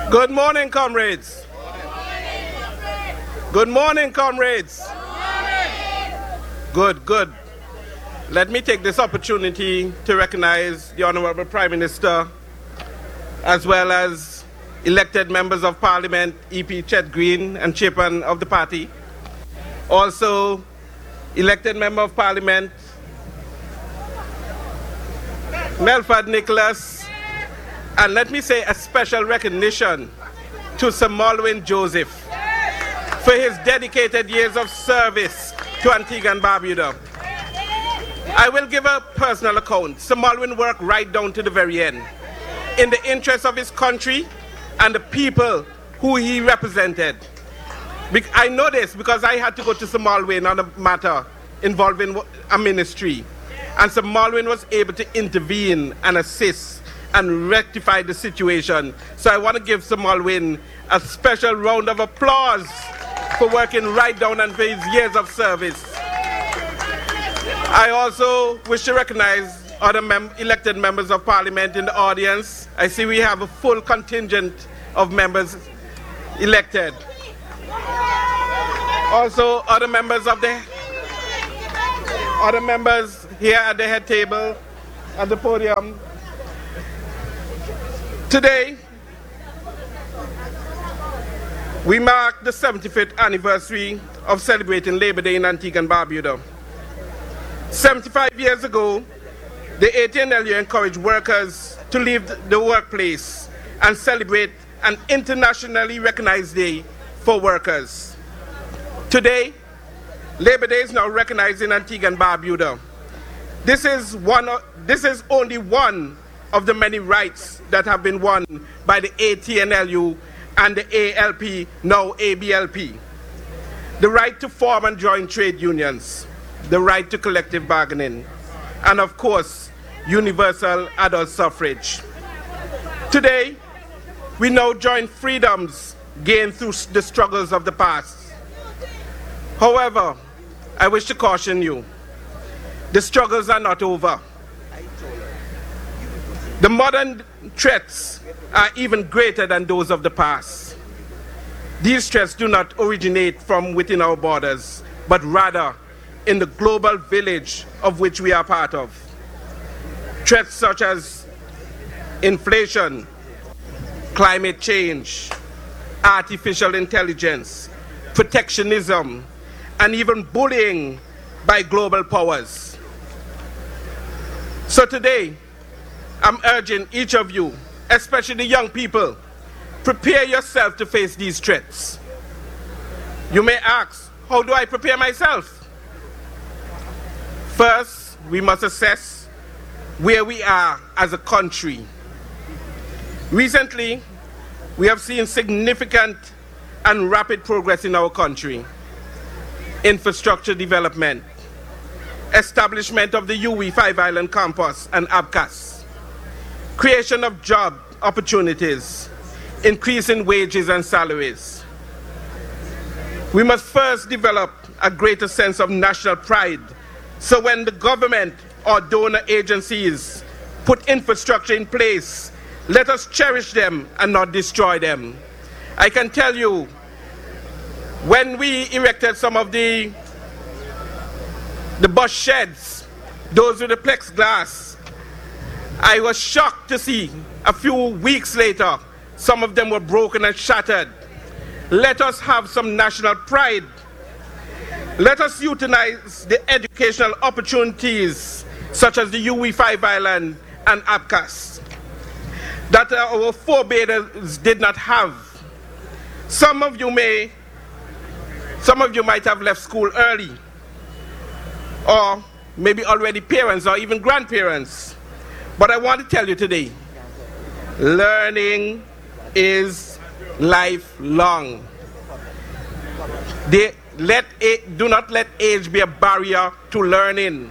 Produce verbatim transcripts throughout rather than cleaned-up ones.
Good morning, comrades. Good morning, comrades. Good, good. Let me take this opportunity to recognize the Honorable Prime Minister, as well as elected members of Parliament, E P Chet Green and chairman of the party. Also, elected member of Parliament, Melford Nicholas, and let me say a special recognition to Sir Malwin Joseph for his dedicated years of service to Antigua and Barbuda. I will give a personal account. Sir Malwin worked right down to the very end in the interest of his country and the people who he represented. I know this because I had to go to Sir Malwin on a matter involving a ministry, and Sir Malwin was able to intervene and assist and rectify the situation. So I want to give Sir Malwin a special round of applause for working right down and for his years of service. I also wish to recognize other mem elected members of Parliament in the audience. I see we have a full contingent of members elected. Also, other members of the other members here at the head table, at the podium. Today, we mark the seventy-fifth anniversary of celebrating Labor Day in Antigua and Barbuda. seventy-five years ago, the A T N L U encouraged workers to leave the workplace and celebrate an internationally recognized day for workers. Today, Labor Day is now recognized in Antigua and Barbuda. This is, one of, this is only one of the many rights that have been won by the A T N L U and the A L P, now A B L P. The right to form and join trade unions, the right to collective bargaining, and of course, universal adult suffrage. Today, we now join freedoms gained through the struggles of the past. However, I wish to caution you, the struggles are not over. The modern threats are even greater than those of the past. These threats do not originate from within our borders, but rather in the global village of which we are part of. Threats such as inflation, climate change, artificial intelligence, protectionism, and even bullying by global powers. So today, I'm urging each of you, especially the young people, prepare yourself to face these threats. You may ask, how do I prepare myself? First, we must assess where we are as a country. Recently, we have seen significant and rapid progress in our country. Infrastructure development, establishment of the U W I Five Island Campus and ABCAS, creation of job opportunities, increase in wages and salaries. We must first develop a greater sense of national pride, so when the government or donor agencies put infrastructure in place, let us cherish them and not destroy them. I can tell you, when we erected some of the, the bus sheds, those with the plexiglass, I was shocked to see a few weeks later, some of them were broken and shattered. Let us have some national pride. Let us utilize the educational opportunities such as the U W I Five Island and ABCAS that our forebears did not have. Some of you may, some of you might have left school early, or maybe already parents or even grandparents. But I want to tell you today, learning is lifelong. They let it, do not let age be a barrier to learning.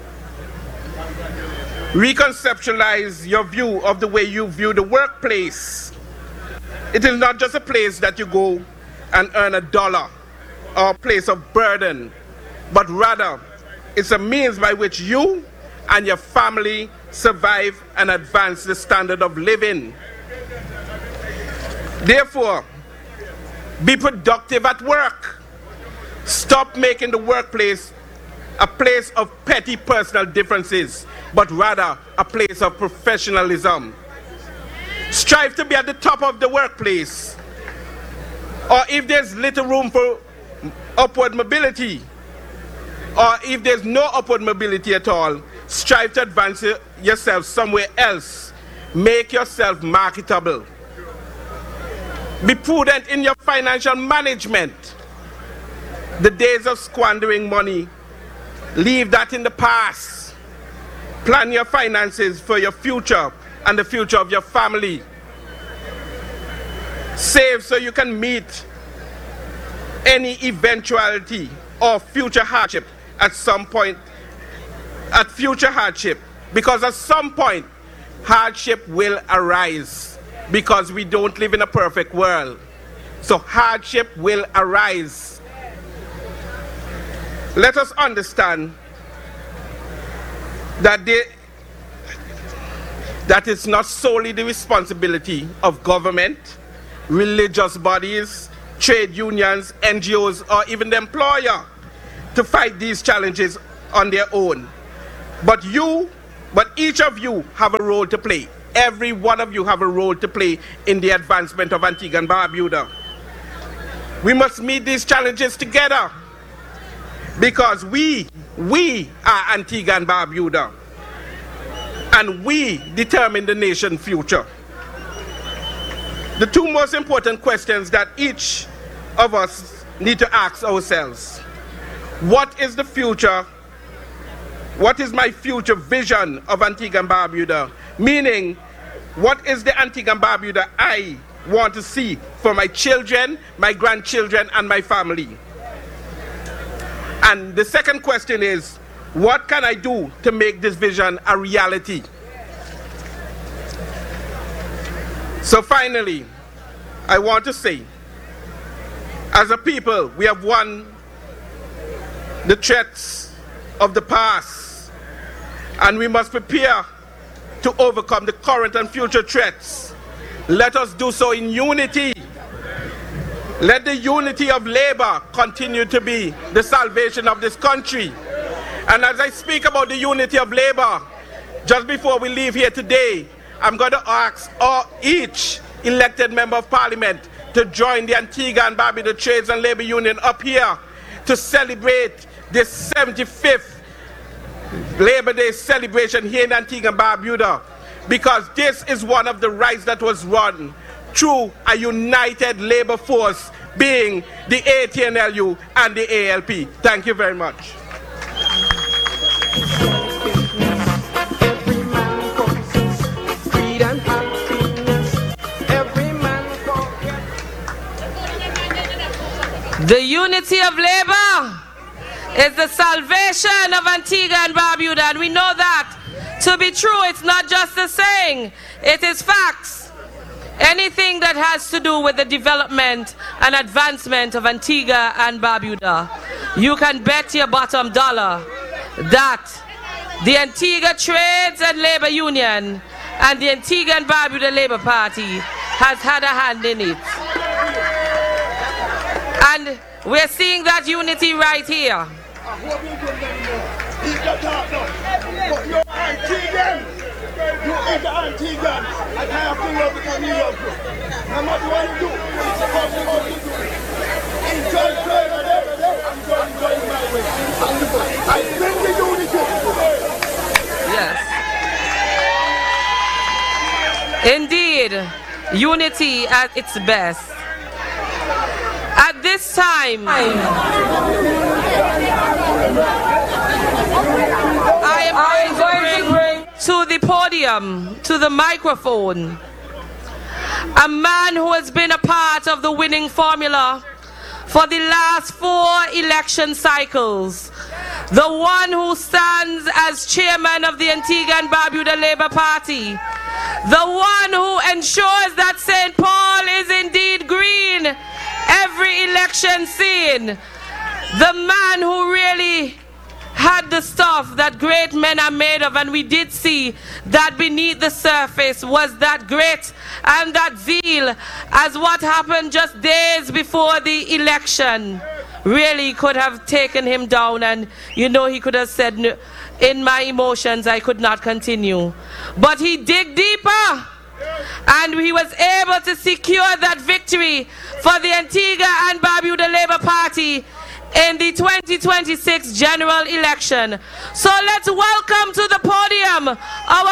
Reconceptualize your view of the way you view the workplace. It is not just a place that you go and earn a dollar or a place of burden, but rather it's a means by which you and your family survive and advance the standard of living. Therefore, be productive at work. Stop making the workplace a place of petty personal differences, but rather a place of professionalism. Strive to be at the top of the workplace, or if there's little room for upward mobility, or if there's no upward mobility at all, strive to advance yourself somewhere else. Make yourself marketable. Be prudent in your financial management. The days of squandering money, leave that in the past. Plan your finances for your future and the future of your family. Save so you can meet any eventuality or future hardship at some point, at future hardship, because at some point hardship will arise, because we don't live in a perfect world. So hardship will arise. Let us understand that they, that it's not solely the responsibility of government, religious bodies, trade unions, N G Os, or even the employer to fight these challenges on their own. But you, but each of you have a role to play. Every one of you have a role to play in the advancement of Antigua and Barbuda. We must meet these challenges together, because we, we are Antigua and Barbuda, and we determine the nation's future. The two most important questions that each of us need to ask ourselves: what is the future? What is my future vision of Antigua and Barbuda? Meaning, what is the Antigua and Barbuda I want to see for my children, my grandchildren, and my family? And the second question is, what can I do to make this vision a reality? So finally, I want to say, as a people, we have won the threats of the past, and we must prepare to overcome the current and future threats. Let us do so in unity. Let the unity of labor continue to be the salvation of this country. And as I speak about the unity of labor, just before we leave here today, I'm going to ask all, each elected member of parliament to join the Antigua and Barbuda Trades and Labor Union up here to celebrate this seventy-fifth Labor Day celebration here in Antigua and Barbuda, because this is one of the rights that was won through a united labor force, being the A T N L U and the A L P. Thank you very much. The unity of labor is the salvation of Antigua and Barbuda, and we know that to be true. It's not just a saying, it is facts. Anything that has to do with the development and advancement of Antigua and Barbuda, you can bet your bottom dollar that the Antigua Trades and Labor Union and the Antigua and Barbuda Labor Party has had a hand in it. And we're seeing that unity right here. You're Antiguan. You is Antiguan. And I have to love because you love you. And what do I do? It's supposed to do. Enjoy trade and everything. I'm going to enjoy my way. I bring the unity. Yes. Indeed, unity at its best. At this time, I am going to bring to the podium, to the microphone, a man who has been a part of the winning formula for the last four election cycles, the one who stands as chairman of the Antigua and Barbuda Labour Party, the one who ensures that Saint Paul is indeed green every election scene, the man who really had the stuff that great men are made of, and we did see that beneath the surface was that grit and that zeal, as what happened just days before the election really could have taken him down, and you know he could have said, in my emotions I could not continue. But he dig deeper, and he was able to secure that victory for the Antigua and Barbuda Labour Party in the twenty twenty-six general election. So let's welcome to the podium our